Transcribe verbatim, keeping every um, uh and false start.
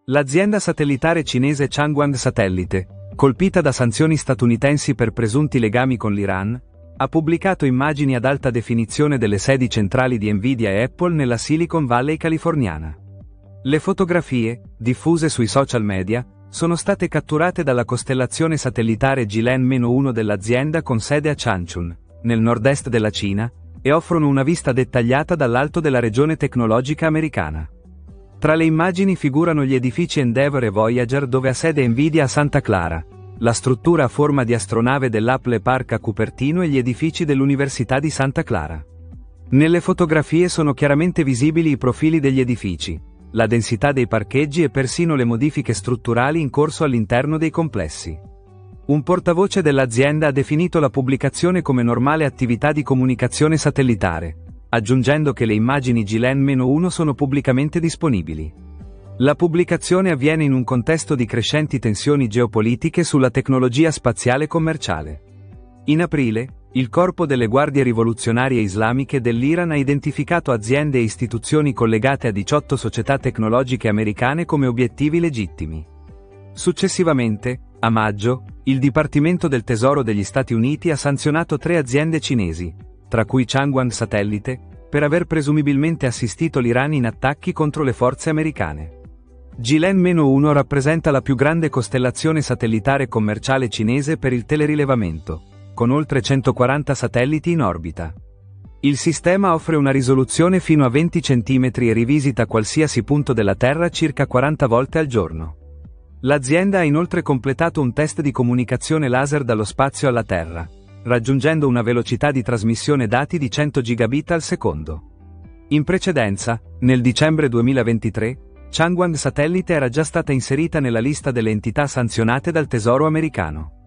L'azienda satellitare cinese Changwang Satellite, colpita da sanzioni statunitensi per presunti legami con l'Iran, ha pubblicato immagini ad alta definizione delle sedi centrali di Nvidia e Apple nella Silicon Valley californiana. Le fotografie, diffuse sui social media, sono state catturate dalla costellazione satellitare Jilen uno dell'azienda con sede a Changchun, nel nord-est della Cina, e offrono una vista dettagliata dall'alto della regione tecnologica americana. Tra le immagini figurano gli edifici Endeavour e Voyager dove ha sede Nvidia a Santa Clara, la struttura a forma di astronave dell'Apple Park a Cupertino e gli edifici dell'Università di Santa Clara. Nelle fotografie sono chiaramente visibili i profili degli edifici, la densità dei parcheggi e persino le modifiche strutturali in corso all'interno dei complessi. Un portavoce dell'azienda ha definito la pubblicazione come normale attività di comunicazione satellitare, aggiungendo che le immagini Jilen uno sono pubblicamente disponibili. La pubblicazione avviene in un contesto di crescenti tensioni geopolitiche sulla tecnologia spaziale commerciale. In aprile, il Corpo delle Guardie Rivoluzionarie Islamiche dell'Iran ha identificato aziende e istituzioni collegate a diciotto società tecnologiche americane come obiettivi legittimi. Successivamente, a maggio, il Dipartimento del Tesoro degli Stati Uniti ha sanzionato tre aziende cinesi, tra cui Changwang Satellite, per aver presumibilmente assistito l'Iran in attacchi contro le forze americane. Jilen uno rappresenta la più grande costellazione satellitare commerciale cinese per il telerilevamento, con oltre centoquaranta satelliti in orbita. Il sistema offre una risoluzione fino a venti centimetri e rivisita qualsiasi punto della Terra circa quaranta volte al giorno. L'azienda ha inoltre completato un test di comunicazione laser dallo spazio alla Terra, raggiungendo una velocità di trasmissione dati di cento gigabit al secondo. In precedenza, nel dicembre duemilaventitré, Changwang Satellite era già stata inserita nella lista delle entità sanzionate dal Tesoro americano.